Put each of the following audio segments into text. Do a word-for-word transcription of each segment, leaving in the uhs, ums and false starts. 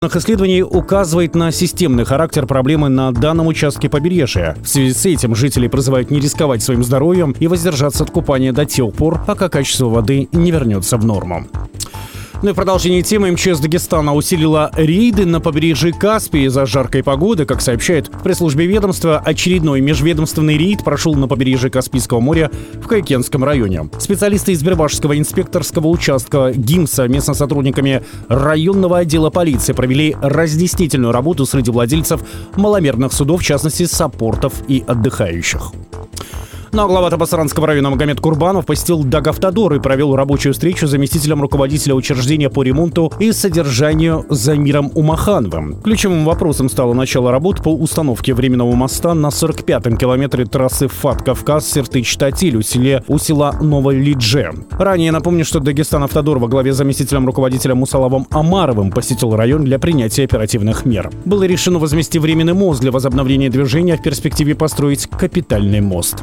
Исследований указывает на системный характер проблемы на данном участке побережья. В связи с этим жители призывают не рисковать своим здоровьем и воздержаться от купания до тех пор, пока качество воды не вернется в норму. Ну и в продолжение темы МЧС Дагестана усилила рейды на побережье Каспия из-за жаркой погоды. Как сообщает в пресс-службе ведомства, очередной межведомственный рейд прошел на побережье Каспийского моря в Кайкенском районе. Специалисты из Бербашского инспекторского участка ГИМС совместно с сотрудниками районного отдела полиции провели разъяснительную работу среди владельцев маломерных судов, в частности, саппортов и отдыхающих. Ну а глава Табасаранского района Магомед Курбанов посетил Дагавтодор и провел рабочую встречу с заместителем руководителя учреждения по ремонту и содержанию Замиром Умахановым. Ключевым вопросом стало начало работ по установке временного моста на сорок пятом километре трассы Фат-Кавказ-Сертыч-Татиль у, селе, у села Новолидже. Ранее напомню, что Дагестан-Автодор во главе с заместителем руководителя Мусалавом Амаровым посетил район для принятия оперативных мер. Было решено возвести временный мост для возобновления движения, в перспективе построить капитальный мост.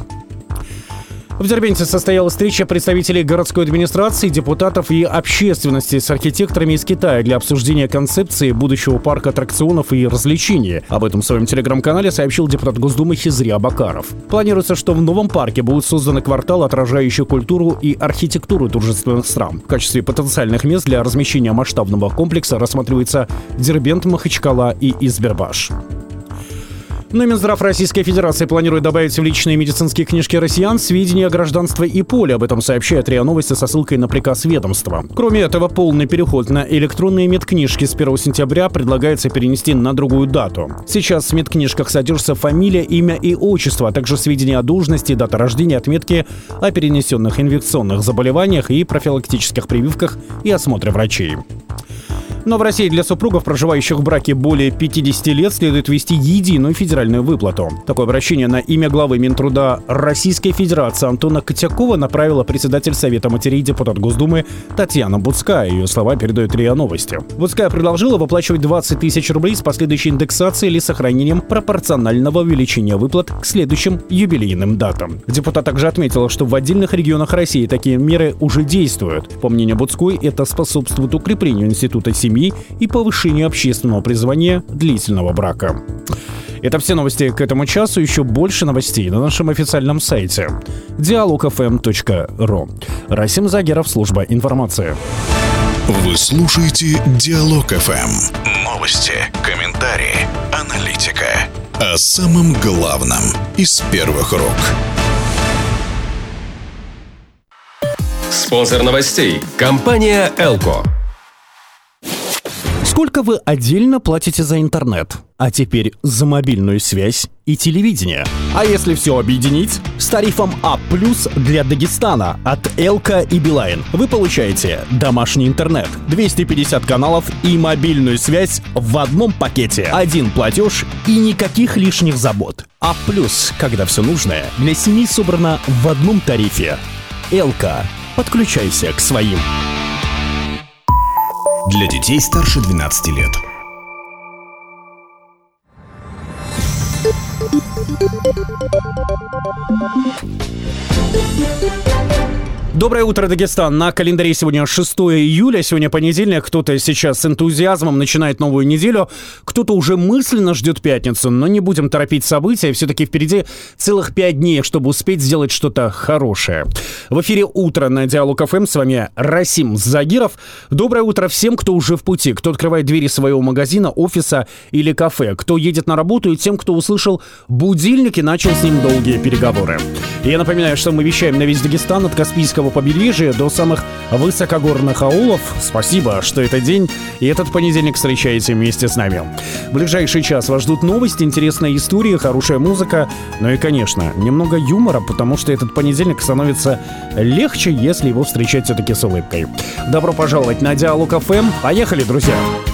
В Дербенте состоялась встреча представителей городской администрации, депутатов и общественности с архитекторами из Китая для обсуждения концепции будущего парка аттракционов и развлечений. Об этом в своем телеграм-канале сообщил депутат Госдумы Хизри Абакаров. Планируется, что в новом парке будут созданы кварталы, отражающие культуру и архитектуру дружественных стран. В качестве потенциальных мест для размещения масштабного комплекса рассматривается Дербент, Махачкала и Избербаш. Но Минздрав Российской Федерации планирует добавить в личные медицинские книжки россиян сведения о гражданстве и поле. Об этом сообщает РИА Новости со ссылкой на приказ ведомства. Кроме этого, полный переход на электронные медкнижки с первого сентября предлагается перенести на другую дату. Сейчас в медкнижках содержится фамилия, имя и отчество, а также сведения о должности, дата рождения, отметки о перенесенных инфекционных заболеваниях и профилактических прививках и осмотре врачей. Но в России для супругов, проживающих в браке более пятидесяти лет, следует ввести единую федеральную выплату. Такое обращение на имя главы Минтруда Российской Федерации Антона Котякова направила председатель Совета матерей, депутат Госдумы Татьяна Буцкая. Ее слова передают РИА Новости. Буцкая предложила выплачивать двадцать тысяч рублей с последующей индексацией или сохранением пропорционального увеличения выплат к следующим юбилейным датам. Депутат также отметила, что в отдельных регионах России такие меры уже действуют. По мнению Буцкой, это способствует укреплению института семьи и повышению общественного призвания длительного брака. Это все новости к этому часу. Еще больше новостей на нашем официальном сайте диалог эф эм точка ру. Расим Загеров, служба информации. Вы слушаете Диалог эф эм. Новости, комментарии, аналитика. О самом главном из первых рук. Спонсор новостей – компания «Элко». Сколько вы отдельно платите за интернет? А теперь за мобильную связь и телевидение. А если все объединить? С тарифом А+, для Дагестана от Элко и Билайн вы получаете домашний интернет, двести пятьдесят каналов и мобильную связь в одном пакете. Один платеж и никаких лишних забот. А+, когда все нужное для семьи собрано в одном тарифе. Элко. Подключайся к своим. Для детей старше двенадцати лет. Доброе утро, Дагестан. На календаре сегодня шестое июля, сегодня понедельник. Кто-то сейчас с энтузиазмом начинает новую неделю, кто-то уже мысленно ждет пятницу, но не будем торопить события. Все-таки впереди целых пять дней, чтобы успеть сделать что-то хорошее. В эфире «Утро» на Диалог эф эм. С вами Расим Загиров. Доброе утро всем, кто уже в пути, кто открывает двери своего магазина, офиса или кафе, кто едет на работу, и тем, кто услышал будильник и начал с ним долгие переговоры. Я напоминаю, что мы вещаем на весь Дагестан от Каспийского побережья до самых высокогорных аулов. Спасибо, что этот день и этот понедельник встречаете вместе с нами. В ближайший час вас ждут новости, интересные истории, хорошая музыка, ну и, конечно, немного юмора, потому что этот понедельник становится легче, если его встречать все-таки с улыбкой. Добро пожаловать на Диалог эф эм. Поехали, друзья!